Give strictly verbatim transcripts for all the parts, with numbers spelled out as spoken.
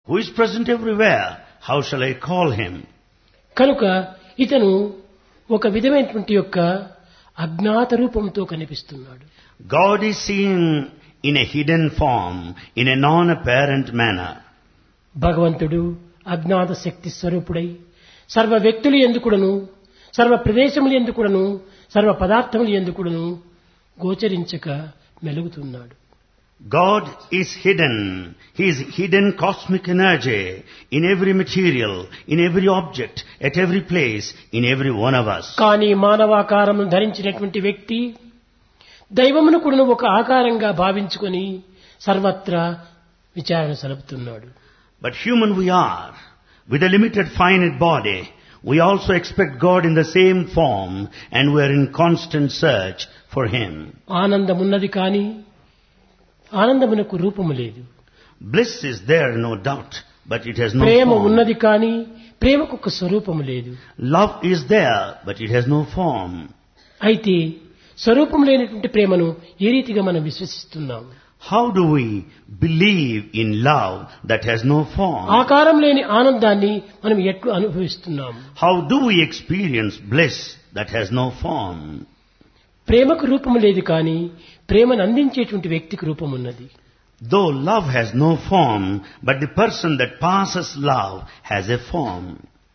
who is present everywhere. How shall I call him? కనుక ఇతను ఒక విధమైనటువంటి యొక్క అజ్ఞాత రూపంతో కనిపిస్తున్నాడు. God is seen in a hidden form, in a non-apparent manner. భగవంతుడు అజ్ఞాత శక్తి స్వరూపుడై సర్వ వ్యక్తులు ఎందుకుడను, సర్వ ప్రదేశములు ఎందుకుడను, సర్వ పదార్థములు ఎందుకుడను గోచరించక మెలుగుతున్నాడు. God is hidden. He is hidden cosmic energy in every material, in every object, at every place, in every one of us. కానీ మానవాకారమును ధరించినటువంటి వ్యక్తి దైవమును కూడా ఒక ఆకారంగా భావించుకొని సర్వత్రా విచారణ సలుపుతున్నాడు. But human we are, with a limited finite body. We also expect God in the same form, and we are in constant search for Him. ఆనందమున్నది కానీ ఆనందమునకు రూపము లేదు. Bliss is there, no doubt, but it has no Prema form. ఉన్నది కానీ ప్రేమకు ఒక స్వరూపము లేదు. Love is there, but it has no form. అయితే స్వరూపం లేనటువంటి ప్రేమను ఏ రీతిగా మనం విశ్వసిస్తున్నాము? How do we believe in love that has no form? ఆకారం లేని ఆనందాన్ని మనం ఎట్లు అనుభవిస్తున్నాము? How do we experience bliss that has no form? ప్రేమకు రూపము లేదు కానీ ప్రేమను అందించేటువంటి వ్యక్తికి రూపం ఉన్నది. Though love has no form, but the person that passes love has a form.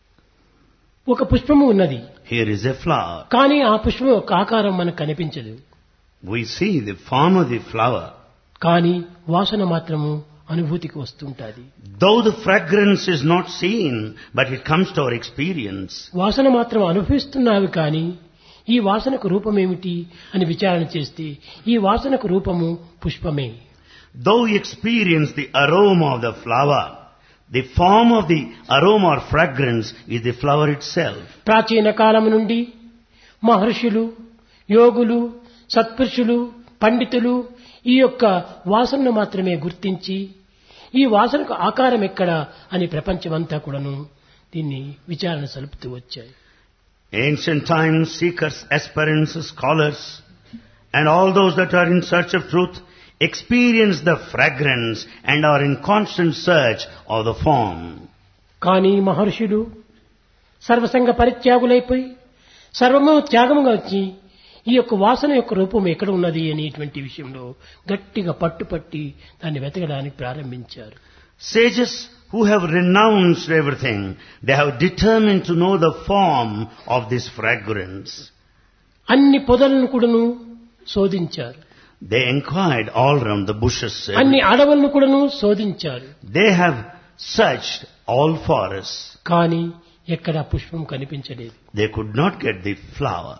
ఒక పుష్పము ఉన్నది, Here is a flower. కానీ ఆ పుష్పం యొక్క ఆకారం మనకు కనిపించదు. We see the form of the flower. కానీ వాసన మాత్రము అనుభూతికి వస్తుంటాది. Though the fragrance is not seen, but it comes to our experience. వాసన మాత్రం అనుభవిస్తున్నావి కానీ ఈ వాసనకు రూపమేమిటి అని విచారణ చేస్తే ఈ వాసనకు రూపము పుష్పమే. Though we experience the aroma of the flower, the form of the aroma or fragrance is the flower itself. ప్రాచీన కాలం నుండి మహర్షులు, యోగులు, సత్పురుషులు, పండితులు ఈ యొక్క వాసనను మాత్రమే గుర్తించి ఈ వాసనకు ఆకారం ఎక్కడ అని ప్రపంచమంతా కూడాను దీన్ని విచారణ సలుపుతూ వచ్చాయి. Ancient times, seekers, aspirants, scholars, and all those that are in search of truth experience the fragrance and are in constant search of the form. కానీ మహర్షులు సర్వసంగ పరిత్యాగులైపోయి సర్వము త్యాగముగా వచ్చి ఈ యొక్క వాసన యొక్క రూపం ఎక్కడ ఉన్నది అనేటువంటి విషయంలో గట్టిగా పట్టుపట్టి దాన్ని వెతకడానికి ప్రారంభించారు. Sages who have renounced everything, they have determined to know the form of this fragrance. అన్ని పొదలను కూడాను శోధించారు, They inquired all around the bushes. అన్ని అడవులను కూడాను శోధించారు. They have searched all forests. కానీ ఎక్కడ పుష్పం కనిపించలేదు. They could not get the flower.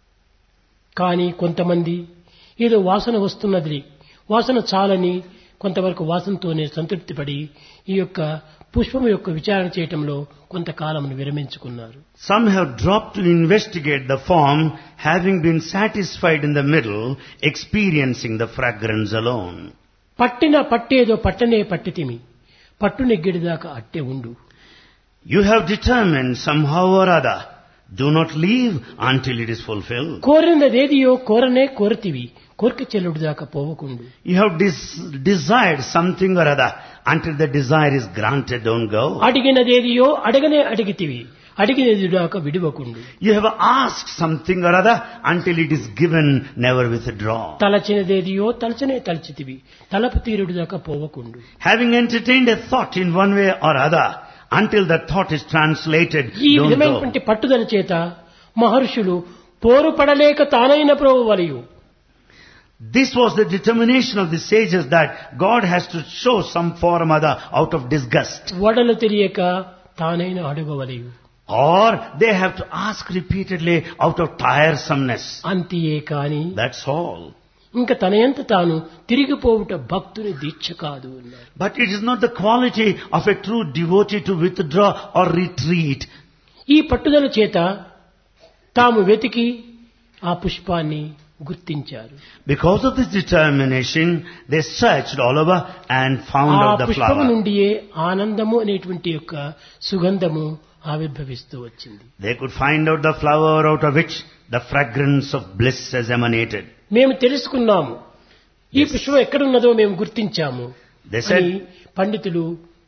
కానీ కొంతమంది ఏదో వాసన వస్తున్నది, వాసన చాలని కొంతవరకు వాసనతోనే సంతృప్తి పడి ఈ యొక్క పుష్పం యొక్క విచారణ చేయటంలో కొంతకాలమును విరమించుకున్నారు. Some have dropped to investigate the form, having been satisfied in the middle, experiencing the fragrance alone. పట్టిన పట్టేదో పట్టనే పట్టితిమి, పట్టు నెగ్గిడిదాకా అట్టే ఉండు. You have determined somehow or other, do not leave until it is fulfilled. కోరినదేదియో కోరనే కోరతివి, కోరిక చెల్లుడు దాకా పోవకుండు. You have des- desired something or other, until the desire is granted, don't go. అడిగినదేదియో అడగనే అడిగితివి, అడిగినది దాకా విడివకుండు. You have asked something or other, until it is given, never withdraw. తలచినదేదియో తలచనే తలచితివి, తలపు తీరుడు దాకా పోవకుండు. Having entertained a thought in one way or other, until that thought is translated, ఈ don't go. విధమైనటువంటి పట్టుదల చేత మహర్షులు పోరు పడలేక తానైన ప్రభు వలయు. This was the determination of the sages, that God has to show some form or other out of disgust. వడలు తెలియక తానైన అడుగవలయు. Or they have to ask repeatedly out of tiresomeness. అంతియే కాని That's all. ఇంకా తనయంత తాను తిరిగిపోవుట భక్తుని దీక్ష కాదు అన్నారు. But it is not the quality of a true devotee to withdraw or retreat. ఈ పట్టుదల చేత తాము వెతికి ఆ పుష్పాన్ని గుర్తించారు. Because of this determination, they searched all over and found ఆ out the పుష్పము flower. నుండియే ఆనందము అనేటువంటి యొక్క సుగంధము ఆవిర్భవిస్తూ వచ్చింది. They could find out the flower out of which the fragrance of bliss has emanated. మేము తెలుసుకున్నాము, ఈ పుష్పం ఎక్కడున్నదో మేము గుర్తించాము They said, అని పండితులు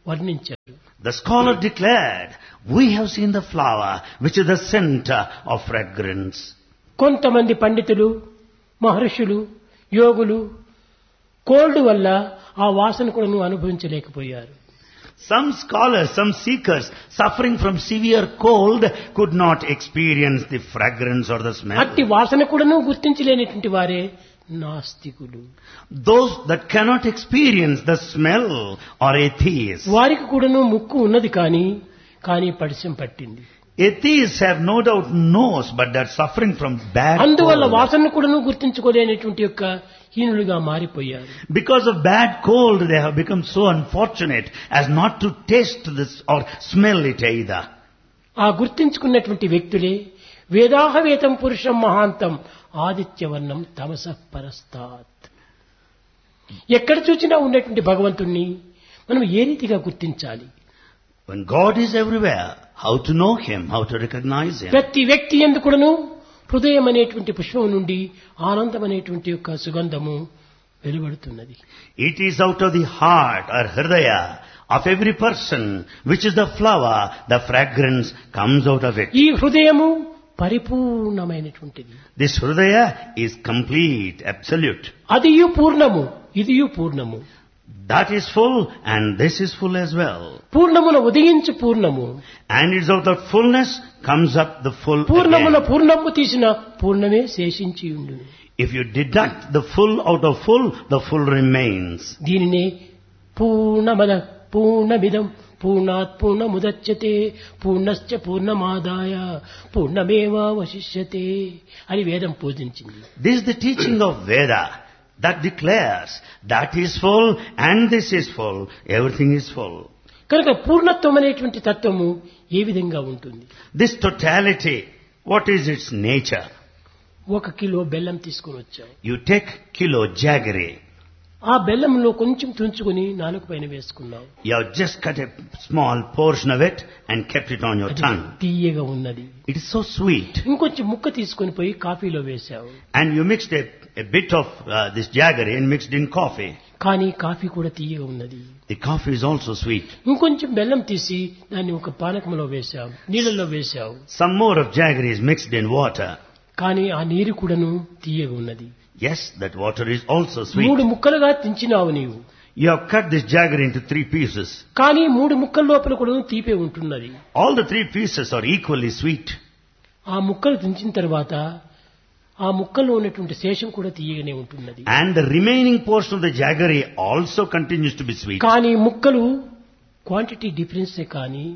వర్ణించారు. The scholar declared, we have seen the flower which is the center of fragrance. కొంతమంది పండితులు, మహర్షులు, యోగులు కోల్డ్ వల్ల ఆ వాసన కూడాను అనుభవించలేకపోయారు. Some scholars, some seekers suffering from severe cold could not experience the fragrance or the smell. అట్టి వాసన కూడాను గుర్తించలేనటువంటి వారే నాస్తికులు. Those that cannot experience the smell are atheists. వారికి కూడాను ముక్కు ఉన్నది కానీ కానీ పడిశం పట్టింది. Atheists have no doubt nose, but they are suffering from bad అందువల్ల cold. వాసనను కూడాను గుర్తించుకోలేనటువంటి యొక్క హీనులుగా మారిపోయారు. Because of bad cold, they have become so unfortunate as not to taste this or smell it either. ఆ గుర్తించుకున్నటువంటి వ్యక్తులే వేదాహవేతం పురుషం మహాంతం ఆదిత్యవర్ణం తమసః పరస్తాత్. ఎక్కడ చూసినా ఉన్నటువంటి భగవంతుణ్ణి మనం ఏ రీతిగా గుర్తించాలి? When God is everywhere, how to know Him, how to recognize Him? ప్రతి వ్యక్తి ఎందుకును హృదయం అనేటువంటి పుష్పం నుండి ఆనందం అనేటువంటి యొక్క సుగంధము వెలువడుతున్నది. It is out of the heart or hridaya of every person, which is the flower, the fragrance comes out of it. ఈ హృదయము పరిపూర్ణమైనటువంటిది. This hridaya is complete, absolute. అదియు పూర్ణము, ఇదియు పూర్ణము. That is full and this is full as well. పూర్ణమున ఉదయించు పూర్ణము. And it's out of fullness comes up the full పూర్ణమున again. పూర్ణము తీసిన పూర్ణమే శేషించి ఉండును. If you deduct the full out of full, the full remains. దీనినే పూర్ణమద పూర్ణమిదం పూర్ణాత్ పూర్ణముదచ్యతే పూర్ణశ్చ పూర్ణమాదాయ పూర్ణమేవావశిష్యతే అని వేదం పూజించింది. This is the teaching of Veda that declares that is full and this is full, everything is full. కనుక పూర్ణత్వం అనేటువంటి తత్వము ఏ విధంగా ఉంటుంది? This totality, what is its nature? ఒక కిలో బెల్లం తీసుకుని వచ్చావు. You take kilo jaggery. ఆ బెల్లంలో కొంచెం తుంచుకుని నాలుక పైన వేసుకున్నావు. You have just cut a small portion of it and kept it on your అది tongue. తీయగా ఉన్నది. It is so sweet. ఇంకొంచెం ముక్క తీసుకొని పోయి కాఫీలో వేశావు. And you mixed a, a bit of uh, this jaggery and mixed in coffee. కానీ కాఫీ కూడా తీయగా ఉన్నది. The coffee is also sweet. ఇంకొంచెం బెల్లం తీసి దాన్ని ఒక పానకంలో వేశావు, నీళ్ళల్లో వేశావు. Some more of jaggery is mixed in water. కానీ ఆ నీరు కూడాను తీయగా ఉన్నది. Yes, that water is also sweet. మూడు ముక్కలుగా తించినావు నీవు. You have cut this jaggery into three pieces. కానీ మూడు ముక్కల లోపల కూడా తీపే ఉంటున్నది. All the three pieces are equally sweet. ఆ ముక్కలు తించిన తర్వాత ఆ ముక్కల్లో ఉన్నటువంటి శేషం కూడా తీయగానే ఉంటున్నది. And the remaining portion of the jaggery also continues to be sweet. కానీ ముక్కలు క్వాంటిటీ డిఫరెన్సే కానీ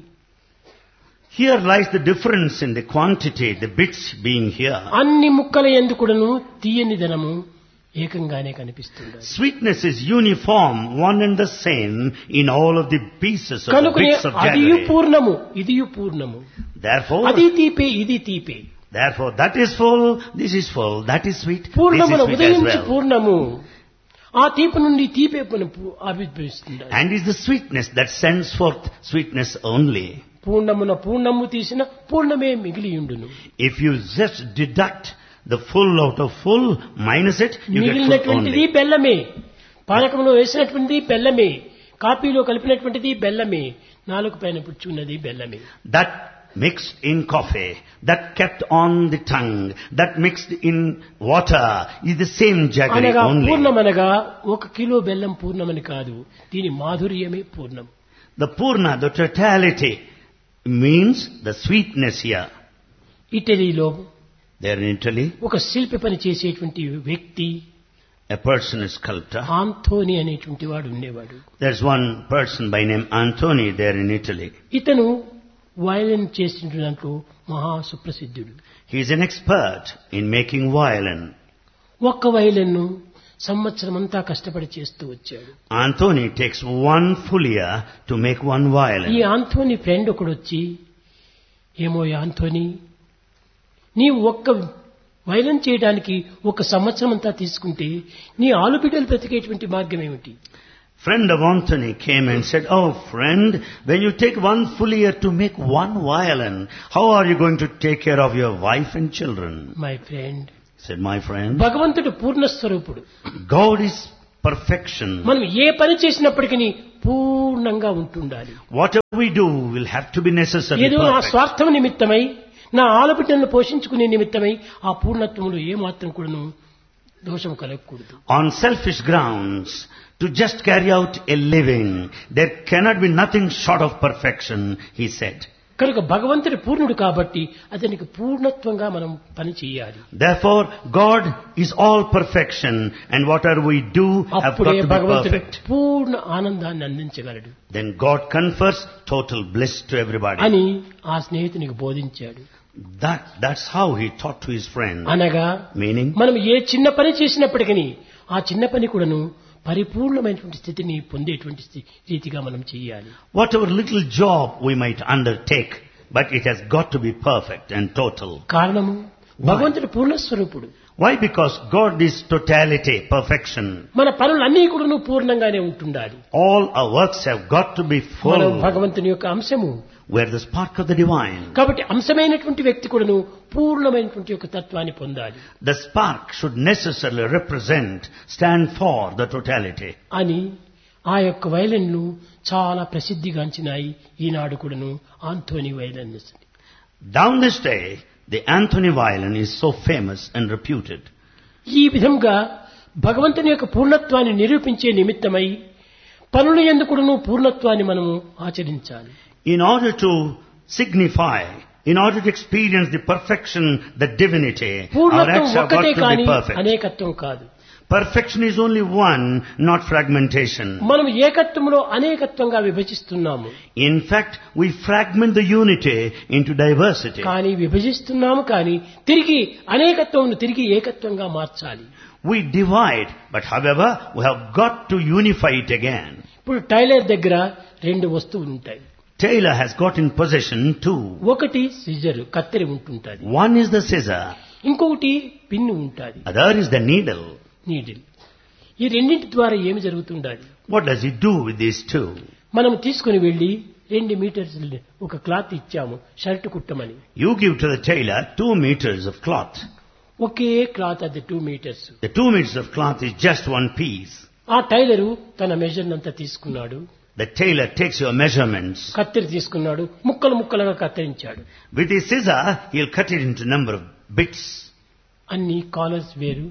Here lies the difference in the quantity, the bits being here. అన్ని ముక్కల యందు కూడాను తీయని ధనము ఏకంగానే కనిపిస్తుంది. Sweetness is uniform, one and the same in all of the pieces of the కనుకనే bits of అదియు jaggery. పూర్ణము ఇదియు పూర్ణము. Therefore, అది తీపే ఇది తీపే. therefore that is full, this is full, that is sweet, this is పూర్ణమున sweet as ఉదయించి well. పూర్ణము ఆ తీపి నుండి తీపే ఆవిర్భవిస్తుంది. And is the sweetness that sends forth sweetness only. పూర్ణమున పూర్ణము తీసిన పూర్ణమే మిగిలియుండును. If you just deduct the full out of full, minus it, you get full మిగిలినటువంటిది only. బెల్లమే. పానకంలో వేసినటువంటిది బెల్లమే. కాఫీలో కలిపినటువంటిది బెల్లమే. నాలుగు పైన పుచ్చుకున్నది బెల్లమే. That mixed in coffee, that kept on the tongue, that mixed in water is the same jaggery అనగా only. పూర్ణమనగా ఒక kilo బెల్లం పూర్ణమని కాదు, దీని మాధుర్యమే పూర్ణం. The purna, the totality, means the sweetness here. ఇటలీలో There in Italy, ఒక శిల్పి పని చేసేటువంటి వ్యక్తి a person, a sculptor. Anthony అనేటువంటి వాడు ఉండేవాడు. There's one person by name Antony there in Italy. ఇతను వయలిన్ చేసిన దాంట్లో మహా సుప్రసిద్ధుడు. He is an expert in making violin. ఒక్క వయలిన్ను సంవత్సరం అంతా కష్టపడి చేస్తూ వచ్చాడు. Antony takes one full year to make one ఈ violin. ఆంథోనీ ఫ్రెండ్ ఒకడు వచ్చి, ఏమో ఆంథోనీ, నీవు ఒక్క వయలిన్ చేయడానికి ఒక సంవత్సరం అంతా తీసుకుంటే నీ ఆలుబిడ్డలు బ్రతికేటువంటి మార్గం ఏమిటి? Friend of Anthony came and said, "Oh friend, when you take one full year to make one violin, how are you going to take care of your wife and children?" My friend, Said, "My friend, భగవంతుడు పూర్ణస్వరూపుడు. God is perfection. మనం ఏ పని చేసినప్పటికీ పూర్ణంగా ఉంటుండాలి. Whatever we do will have to be necessarily ఏదో నా perfect. స్వార్థం నిమిత్తమై నా ఆలబిడ్డలను పోషించుకునే నిమిత్తమై ఆ పూర్ణత్వంలో ఏ మాత్రం కూడాను దోషం కలగకూడదు. On selfish grounds, to just carry out a living, there cannot be nothing short of perfection, he said. కనుక భగవంతుడి పూర్ణుడు కాబట్టి అతనికి పూర్ణత్వంగా మనం పని చేయాలి. Therefore, God is all perfection, and whatever we do have got అప్పుడే to be భగవంతుడు perfect. పూర్ణ ఆనందాన్ని అందించగలడు Then God confers total bliss to everybody. అని ఆ స్నేహితునికి బోధించాడు. That, that's how he taught to his friend. అనగా Meaning, మనం ఏ చిన్న పని చేసినప్పటికీ ఆ చిన్న పని కూడాను పరిపూర్ణమైనటువంటి స్థితిని పొందేటువంటి స్థి- రీతిగా మనం చేయాలి. whatever little job we might undertake, but it has got to be perfect and total. కారణము భగవంతుడు పూర్ణస్వరూపుడు. Why? Because God is totality, perfection. మన పనులన్నీ కూడాను పూర్ణంగానే ఉంటుండాలి. All our works have got to be మనం full. భగవంతుని యొక్క అంశము. We're the spark of the divine. కాబట్టి అంశమైనటువంటి వ్యక్తి కూడాను పూర్ణమైనటువంటి యొక్క తత్వాన్ని పొందాలి The spark should necessarily represent, stand for the totality. అని ఆ యొక్క వైలన్లు చాలా ప్రసిద్ధిగాంచినాయి. ఈనాడు కూడాను Anthony వైలన్. Down this day, the Anthony violin is so famous and reputed. ఈ విధంగా భగవంతుని యొక్క పూర్ణత్వాన్ని నిరూపించే నిమిత్తమై పనుల యందు కూడాను పూర్ణత్వాన్ని మనము ఆచరించాలి. In order to signify, in order to experience the perfection, the divinity, our పూర్ణత్వం acts have got ఒక్కటే to కానీ be perfect. అనేకత్వం కాదు. Perfection is only one, not fragmentation. మనం ఏకత్వంలో అనేకత్వంగా విభజిస్తున్నాము. In fact, we fragment the unity into diversity. కానీ విభజిస్తున్నాము కానీ తిరిగి అనేకత్వం తిరిగి ఏకత్వంగా మార్చాలి. We divide, but however, we have got to unify it again. ఇప్పుడు టైలర్ దగ్గర రెండు వస్తువులు ఉంటాయి. Taylor has got in possession two. ఒకటి సిజర్ కత్తెర ఉంటుంటది. One is the scissor, ఇంకొకటి పిన్ను ఉంటుంది. other is the needle. Needle. ఈ రెండింటి ద్వారా ఏమి జరుగుతుండాలి? What does he do with these two? మనం తీసుకుని వెళ్లి రెండు మీటర్స్ ఒక క్లాత్ ఇచ్చాము shirt కుట్టమని. You give to the tailor two meters of cloth. Okay cloth అది two metres. The two meters of cloth is just one piece. ఆ tailor తన measure అంతా తీసుకున్నాడు. The tailor takes your measurements. కత్తెర తీసుకున్నాడు. ముక్కలు ముక్కలుగా కత్తిరించాడు. With his scissor, he'll cut it into number of bits. అన్ని కాలర్స్ వేరు,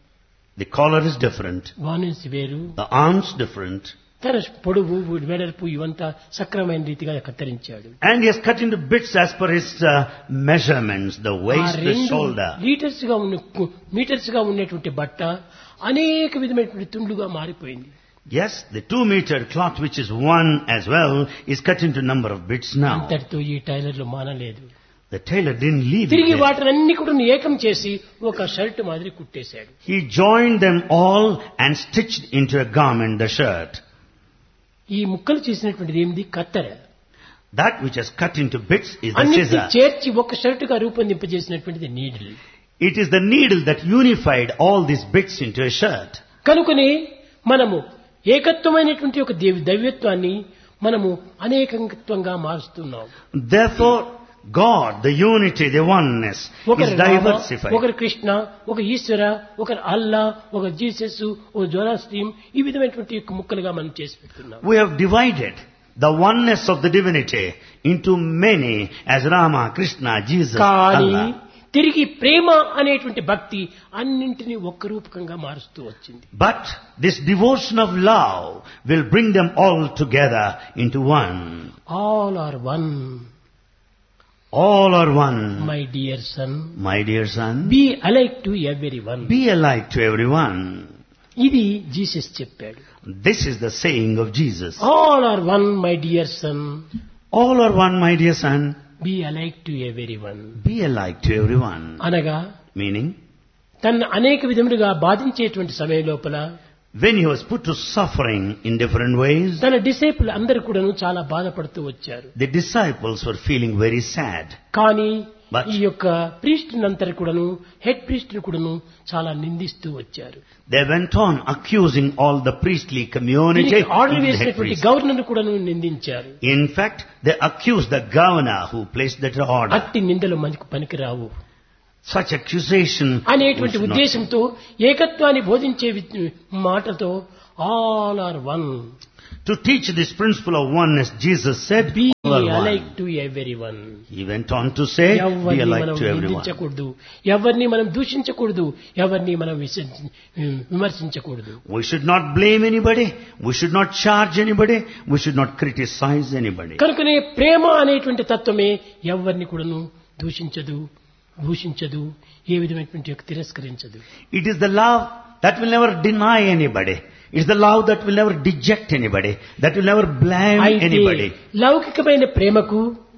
The collar is different. వానెన్స్ వేరు, The arms different. తన పొడవు వెడల్పు ఇవంతా సక్రమైన రీతిగా కత్తిరించాడు. And he has cut into bits as per his uh, measurements, the ఆ waist, the రెండు shoulder. లీటర్స్ గా ఉన్న మీటర్స్ గా ఉండేటువంటి బట్ట అనేక విధమైనటువంటి తుండ్లుగా మారిపోయింది. Yes, the two meter cloth, which is one as well, is cut into number of bits now. అంతటితో ఈ టైలర్లు మానలేదు. The tailor didn't leave it తిరిగి there. వాటినన్ని కూడా ఏకం చేసి ఒక షర్ట్ మాదిరి కుట్టేశాడు. He joined them all and stitched into a garment the shirt. ఈ ముక్కలు చేసినటువంటిది ఏమిటి? కత్తెర. That which is cut into bits is the అన్నిటిని scissor. చేర్చి ఒక షర్ట్ గా రూపొందింపజేసినటువంటిది needle. It is the needle that unified all these bits into a shirt. కనుకనే మనము ఏకత్వమైనటువంటి ఒక దేవి దైవత్వాన్ని మనము అనేకత్వంగా మారుస్తున్నాం. Therefore, God, the unity, the oneness, ఒకరు is రామ, diversified. ఒకరు కృష్ణ, ఒక ఈశ్వర, ఒకరు అల్లా, ఒక జీసస్, ఒక జోరాస్ట్రీమ్, ఈ విధమైనటువంటి యొక్క ముక్కలుగా మనం చేసి పెడుతున్నాం. We have divided the oneness of the divinity into many as Rama, Krishna, Jesus, కానీ Allah. తిరిగి ప్రేమ అనేటువంటి భక్తి అన్నింటినీ ఒక్క రూపకంగా మారుస్తూ వచ్చింది. But this devotion of love will bring them all together into one. All are one. All are one. My dear son, My dear son, be alike to every one. be alike to everyone. ఇది Jesus చెప్పాడు. This is the saying of Jesus. All are one my dear son, All are one, my dear son. Be alike to every one. Be alike to everyone. అనగా Meaning, తను అనేక విధములుగా బాధించేటువంటి సమయం లోపల when he was put to suffering in different ways, తన disciple అందరు కూడాను చాలా బాధపడుతూ వచ్చారు. the disciples were feeling very sad. కానీ But- ఈ యొక్క ప్రీస్ట్ నంతరు కూడాను హెడ్ ప్రీస్ట్ కూడాను చాలా నిందిస్తూ వచ్చారు. They went on accusing all the priestly community. దీనికి ఆర్డర్ and the head వేసినటువంటి priest. గవర్నర్ కూడాను నిందించారు. In fact, they accused the governor who placed that order. అట్టి నిందలు మనకు పనికిరావు Such accusation అనేటువంటి was not- ఉద్దేశంతో ఏకత్వాన్ని బోధించే వి- మాటతో all are one. To teach this principle of oneness, Jesus said, Be all are alike one. to everyone. He went on to say, be ఎవరిని alike మనం to everyone. నిందించకూడదు, ఎవరిని మనం దూషించకూడదు, ఎవరిని మనం విసర్జ- విమర్శించకూడదు. We should not blame anybody. We should not charge anybody. We should not criticize anybody. కనుకనే ప్రేమ అనేటువంటి తత్వమే ఎవరిని కూడాను దూషించదు, భూషించదు, ఏ విధమైనటువంటి యొక్క తిరస్కరించదు. It is the love that will never deny anybody. It is the love that will never deject anybody. That will never blame అయితే anybody. లౌకికమైన ప్రేమకు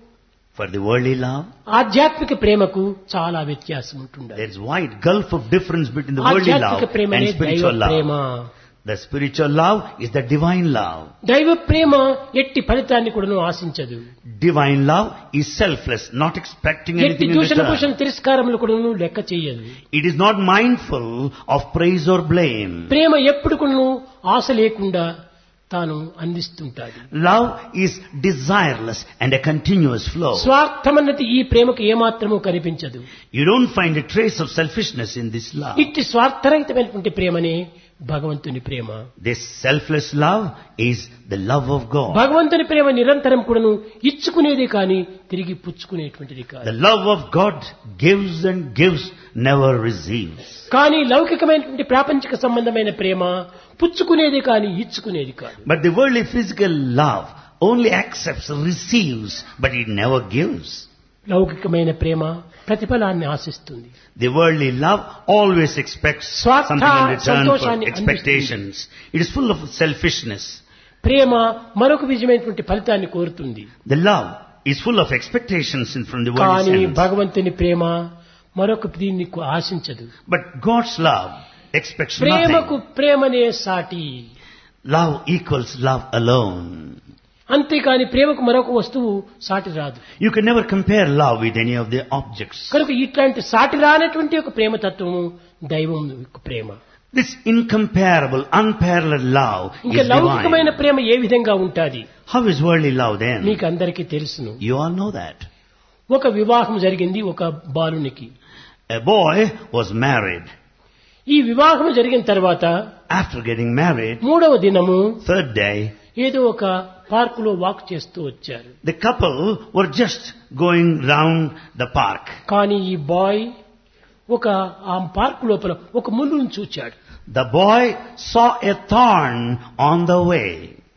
For the worldly love, ఆధ్యాత్మిక ప్రేమకు చాలా వ్యత్యాసం ఉంటుంది. there is wide gulf of difference between the worldly love ఆధ్యాత్మిక ప్రేమనే and spiritual దైవ ప్రేమ. love. The spiritual love is the divine love. దైవ ప్రేమ ఎట్టి ఫలితాన్ని కూడాను ఆశించదు. Divine love is selfless, not expecting ఎట్టి anything in దూషణ భూషణ return. తిరస్కారములు కూడాను లెక్క చేయదు. It is not mindful of praise or blame. ప్రేమ ఎప్పుడు కూడాను ఆశ లేకుండా తాను అందిస్తుంటాడు. Love is desireless and a continuous flow. స్వార్థమన్నది ఈ ప్రేమకు ఏమాత్రము కనిపించదు. You don't find a trace of selfishness in this love. ఇట్టి స్వార్థరహితమైనటువంటి ప్రేమనే భగవంతుని ప్రేమ. This selfless love is the love of God. భగవంతుని ప్రేమ నిరంతరం కూడాను ఇచ్చుకునేది కానీ తిరిగి పుచ్చుకునేటువంటిది కాదు. The love of God gives and gives, never receives. కానీ లౌకికమైనటువంటి ప్రాపంచిక సంబంధమైన ప్రేమ పుచ్చుకునేది కానీ ఇచ్చుకునేది కాదు. But the worldly physical love only accepts, receives, but it never gives. లౌకికమైన ప్రేమ ప్రతిఫలాన్ని ఆశిస్తుంది. The worldly love always expects స్వార్థ something in return for సంతోషాన్ని expectations. It is full of selfishness. ప్రేమ మరొక విధమైనటువంటి ఫలితాన్ని కోరుతుంది. The love is full of expectations in from the worldly కానీ sense. భగవంతుని ప్రేమ మరొక దీన్ని ఆశించదు. But God's love expects ప్రేమకు nothing. ప్రేమనే సాటి. Love equals love alone. అంతేకాని ప్రేమకు మరొక వస్తువు సాటి రాదు. You can never compare love with any of the objects. కనుక ఇట్లాంటి సాటి రానటువంటి ఒక ప్రేమ తత్వము దైవం యొక్క ప్రేమ. This incomparable, unparalleled love ఇంకా is లౌకికమైన divine. ప్రేమ ఏ విధంగా ఉంటాది How is worldly love then? మీకు అందరికీ తెలుసును. You all know that. ఒక వివాహం జరిగింది ఒక బాలునికి. A boy was married. ఈ వివాహం జరిగిన తర్వాత After getting married, మూడవ దినము third day, ఏదో ఒక పార్కులో వాక్ చేస్తూ వచ్చారు. the couple were just going round the park. కానీ ఈ బాయ్ ఒక ఆ పార్క్ లోపల ఒక ముళ్ళును చూచాడు. The boy saw a thorn on the way.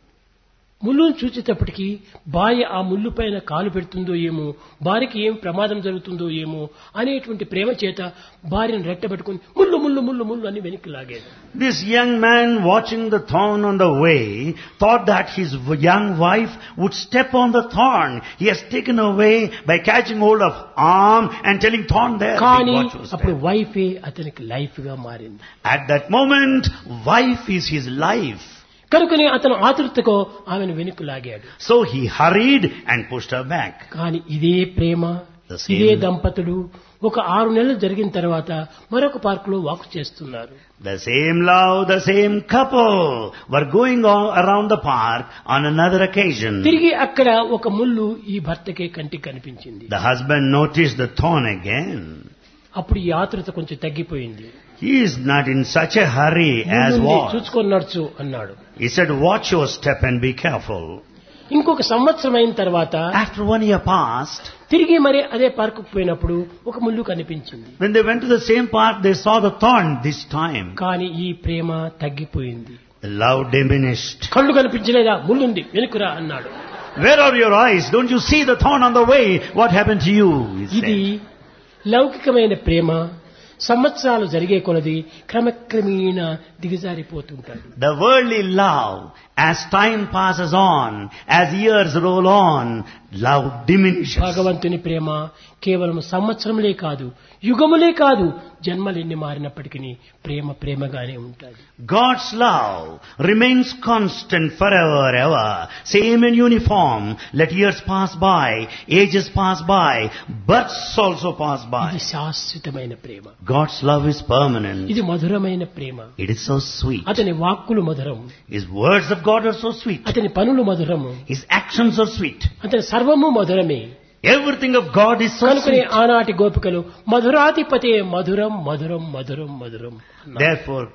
ముళ్ళును చూచేటప్పటికి భార్య ఆ ముళ్ళు పైన కాలు పెడుతుందో ఏమో, భార్యకి ఏం ప్రమాదం జరుగుతుందో ఏమో అనేటువంటి ప్రేమ చేత భార్యను రెట్టబెట్టుకుని ముళ్ళు ముళ్ళు ముళ్ళు ముళ్ళు అని వెనక్కి లాగేది. This young man watching the thorn on the way thought that his young wife would step on the thorn. He has taken away by catching hold of arm and telling thorn there. కానీ Watch was అప్పుడు there. వైఫే అతనికి life గా మారింది. At that moment, wife is his life. కనుకనే అతను ఆతృతతో ఆమెను వెనుక లాగాడు. So he hurried and pushed her back. కానీ ఇదే ప్రేమ, The same- ఇదే దంపతులు ఒక ఆరు నెలలు జరిగిన తర్వాత మరొక పార్కులో వాక్ చేస్తున్నారు. The same love, the same couple were going on around the park on another occasion. తిరిగి అక్కడ ఒక ముళ్ళు ఈ భర్తకే కంటికి కనిపించింది. The husband noticed the thorn again. అప్పుడు ఈ ఆతృత కొంచెం తగ్గిపోయింది. He is not in such a hurry as ముళ్ళుని was. చూసుకొని నడుచు అన్నాడు. He said, watch your step and be careful. ఇంకొక సంవత్సరం అయిన తర్వాత After one year passed, తిరిగి మరి అదే పార్కు పోయినప్పుడు ఒక ముళ్ళు కనిపించింది. when they went to the same park, they saw the thorn this time. కానీ ఈ ప్రేమ తగ్గిపోయింది. The love diminished. కళ్ళు కనిపించలేదా, ముళ్ళుంది వెనుకురా అన్నాడు. Where are your eyes? Don't you see the thorn on the way? What happened to you? He ఇది said. లౌకికమైన ప్రేమ సంవత్సరాలు జరిగే కొలది క్రమక్రమేణా దిగజారిపోతుంటాడు. The worldly love, as time passes on, as years roll on, love diminishes. భగవంతుని ప్రేమ కేవలం సంవత్సరములే కాదు, యుగములే కాదు, జన్మలెన్ని మారినప్పటికీ ప్రేమ ప్రేమగానే ఉంటుంది. God's love remains constant forever, ever, same and uniform. Let years pass by, ages pass by, births also pass by. ఇది శాశ్వతమైన ప్రేమ. God's love is permanent. ఇది మధురమైన ప్రేమ. It is so sweet. అతని వాక్కులు మధురం, His words of God are so sweet. అతని పనులు మధురము, His actions are sweet. అతని సర్వము మధురమే. Everything of God is so కనుకనే sweet. ఆనాటి గోపికలు మధురాధిపతే మధురం మధురం మధురం మధురం అన్నారు. Therefore,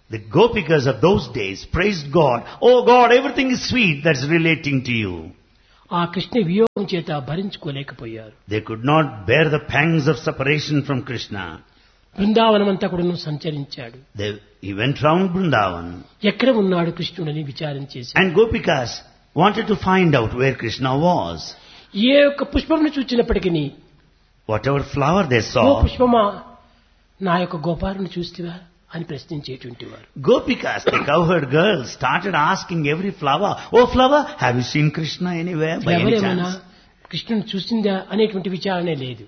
The Gopikas of those days praised God. Oh God, everything is sweet that's relating to you. ఆ కృష్ణ వియోగం చేత భరించుకోలేకపోయారు. They could not bear the pangs of separation from Krishna. బృందావనమంతా కూడా సంచరించాడు. They, he went round Vrindavan. ఎక్కడ ఉన్నాడు కృష్ణుడని విచారించేసి. And Gopikas wanted to find out where Krishna was. ఏ ఒక్క పుష్పమును చూచినప్పటికీ, Whatever flower they oh saw, పుష్పమా నా యొక్క గోపాలను చూస్తివా అని ప్రశ్నించేటువంటి వారు. Gopikas, the cowherd girls, started asking every flower, "Oh flower, have you seen Krishna anywhere by any ఎవరేమైనా chance?" కృష్ణుని చూసిందా అనేటువంటి విచారణే లేదు.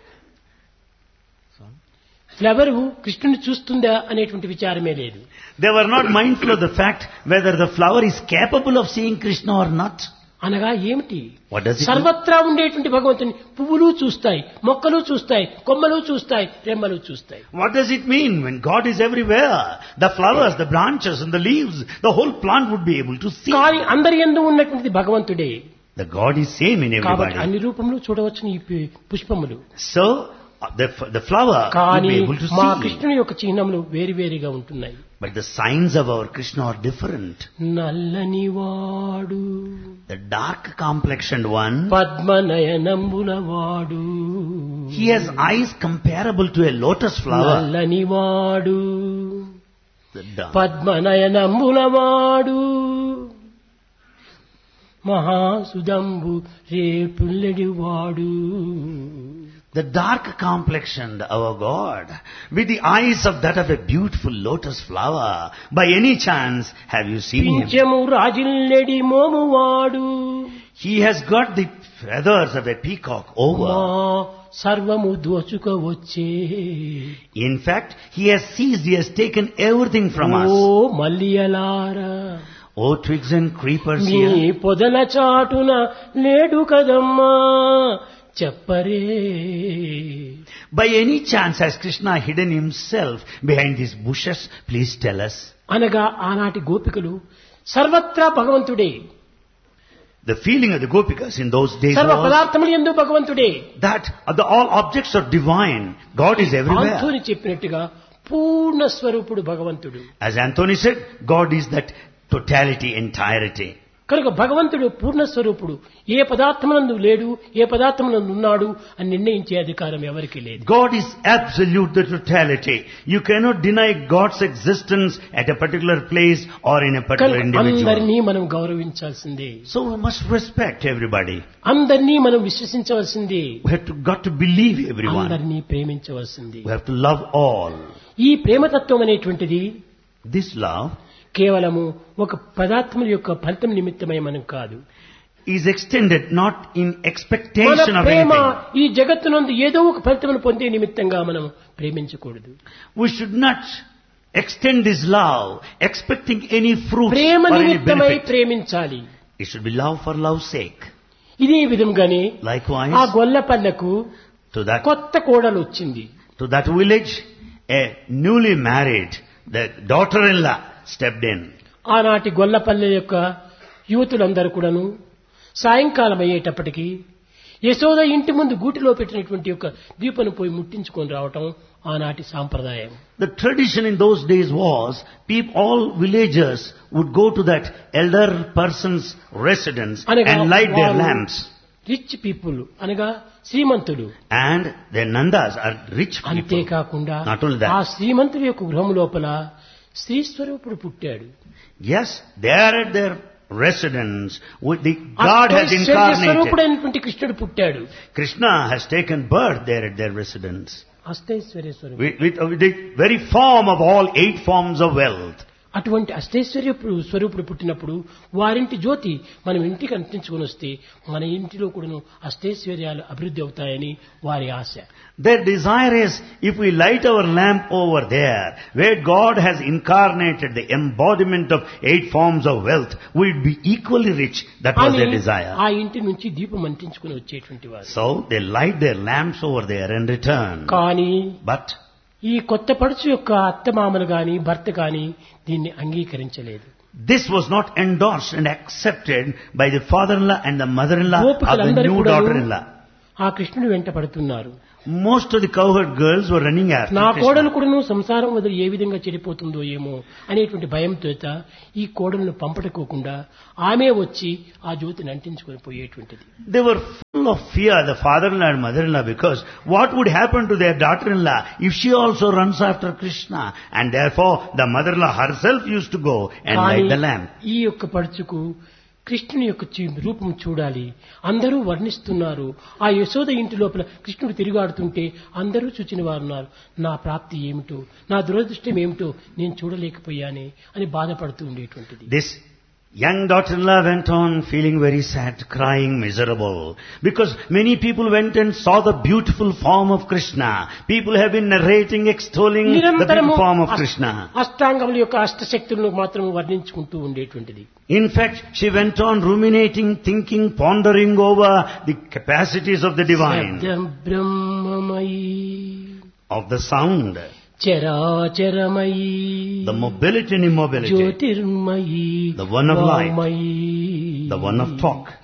ఫ్లవర్ కృష్ణుని చూస్తుందా అనేటువంటి విచారమే లేదు. They were not mindful of the fact whether the flower is capable of seeing Krishna or not. అనగా ఏమిటి? What does it mean? సర్వత్రా ఉండేటువంటి భగవంతుని పువ్వులు చూస్తాయి, మొక్కలు చూస్తాయి, కొమ్మలు చూస్తాయి, రెమ్మలు చూస్తాయి. What does it mean when God is everywhere? The flowers, the branches and the leaves, the whole plant would be able to see. కానీ అందరి యందు ఉన్నటువంటి భగవంతుడే. The God is same in కాబట్టి everybody. అన్ని రూపంలో చూడవచ్చును ఈ పు- పుష్పములు. So, uh, the, f- the flower would కానీ be able to మా see. కృష్ణుని యొక్క చిహ్నములు వేరువేరుగా ఉంటున్నాయి. But the signs of our Krishna are different. నల్లని వాడు, The dark complexioned one, పద్మనయనంబుల వాడు, he has eyes comparable to a lotus flower. నల్లని వాడు, The dark. పద్మనయనంబుల వాడు, మహాసుదంబు రేపుల్లడి వాడు. The dark complexioned, our God, with the eyes of that of a beautiful lotus flower. By any chance, have you seen him? పింఛము రాజిల్లెడి మోమువాడు, He has got the feathers of a peacock మా over. సర్వము దోచుకవచ్చే. In fact, he has seized, he has taken everything from oh us. మల్లియలారా, Oh, twigs and creepers నీ here. పొదల చాటున లేడు కదమ్మా చెప్పరే. By any chance has Krishna hidden himself behind these bushes? Please tell us. అనగా ఆనాటి గోపికలు సర్వత్రా భగవంతుడే, The feeling of the Gopikas in those days సర్వ was పదార్థములు యందు భగవంతుడే. that the, all objects are divine. God is everywhere. Anthony చెప్పినట్టుగా పూర్ణ స్వరూపుడు భగవంతుడు. As Anthony said, God is that totality, entirety. కనుక భగవంతుడు పూర్ణ స్వరూపుడు. ఏ పదార్థమునందు లేడు, ఏ పదార్థమునందు ఉన్నాడు అని నిర్ణయించే అధికారం ఎవరికీ లేదు. God is absolute, the totality. You cannot deny God's existence at a particular place or in a particular కనుక individual. అందరినీ మనం గౌరవించాల్సిందే, So we must respect everybody. అందరినీ మనం విశ్వసించవలసిందే, We have to, got to believe everyone. అందరినీ ప్రేమించవలసిందే. We have to love all. ఈ ప్రేమతత్వం అనేటువంటిది This love కేవలము ఒక పదార్థముల యొక్క ఫలితం నిమిత్తమై మనం కాదు. is extended not in మన expectation of ప్రేమ anything. ఈ జగత్తునందు ఏదో ఒక ఫలితమును పొందే నిమిత్తంగా మనం ప్రేమించకూడదు. We should not extend this love expecting any fruit Prema or any నిమిత్తమై benefit. ప్రేమించాలి. It should be love for love's sake. ఇదే విధంగానే Likewise, ఆ గొల్లపల్లెకు to that కొత్త కోడలు వచ్చింది. to that village, a newly married, the daughter-in-law stepped in. ఆనాటి గొల్లపల్లె యొక్క యువతులందరూ కూడాను సాయంకాలం అయ్యేటప్పటికీ యశోద ఇంటి ముందు గూటిలో పెట్టినటువంటి యొక్క దీపను పోయి ముట్టించుకొని రావటం ఆనాటి సాంప్రదాయం. The tradition in those days was, people, all villagers would go to that elder person's residence అనగా and light their వారు lamps. రిచ్ పీపుల్ అనగా శ్రీమంతులు. And the Nandas are rich people. అంతేకాకుండా Not only that. ఆ శ్రీమంతుల యొక్క గృహం లోపల శ్రీ స్వరూపుడు పుట్టాడు. Yes, they are at their residence. With the God has incarnated. స్వరూపుడైనటువంటి కృష్ణుడు పుట్టాడు. Krishna has taken birth there at their residence. అష్టైశ్వర్య స్వరూపుడు. With, with, with the very form of all eight forms of wealth. అటువంటి అష్టైశ్వర్యపుడు స్వరూపుడు పుట్టినప్పుడు వారింటి జ్యోతి మనం ఇంటికి అంటించుకొని వస్తే మన ఇంటిలో కూడా అష్టైశ్వర్యాలు అభివృద్ధి అవుతాయని వారి ఆశ. Their desire is, if we light our lamp over there, where God has incarnated the embodiment of eight forms of wealth, we'd be equally rich. That was their desire. ఆ ఇంటి నుంచి దీపం అంటించుకొని వచ్చేటువంటి వారు. So they light their lamps over there and return. కానీ But ఈ కొత్త పడుచు యొక్క అత్తమామలు గాని భర్త గాని దీన్ని అంగీకరించలేదు. this was not endorsed and accepted by the father-in-law and the mother-in-law of the గోపికలందరూ new కూడాను daughter-in-law. ఆ కృష్ణుని వెంట పడుతున్నారు. Most of the cowherd girls were running after నా Krishna. కోడలు కూడాను సంసారం వదిలి ఏ విధంగా చెడిపోతుందో ఏమో అనేటువంటి భయంతో ఈ కోడలను పంపటకోకుండా ఆమె వచ్చి ఆ జ్యోతిని అంటించుకొని పోయేటువంటిది. They were full of fear, the father-in-law and mother-in-law, because what would happen to their daughter-in-law if she also runs after Krishna? And therefore, the mother-in-law herself used to go and light the lamp. ఈ యొక్క పడుచుకు కృష్ణుని యొక్క చీ- రూపం చూడాలి. అందరూ వర్ణిస్తున్నారు. ఆ యశోద ఇంటి లోపల కృష్ణుడు తిరుగాడుతుంటే అందరూ చూచిన వారు ఉన్నారు. నా ప్రాప్తి ఏమిటో, నా దురదృష్టం ఏమిటో నేను చూడలేకపోయానే అని బాధపడుతూ ఉండేటువంటిది. This young daughter-in-law went on feeling very sad, crying miserable, because many people went and saw the beautiful form of Krishna. People have been narrating, extolling the beautiful నిరంతరము form of Krishna. అష్టాంగముల యొక్క అష్టశక్తులను మాత్రం వర్ణించుకుంటూ ఉండేటువంటిది. In fact, she went on ruminating, thinking, pondering over the capacities of the divine, శబ్దం బ్రహ్మమయీ of the sound, చరాచరమయీ the mobility and immobility, Jyothirmayi the one of light, వామయీ the one of talk.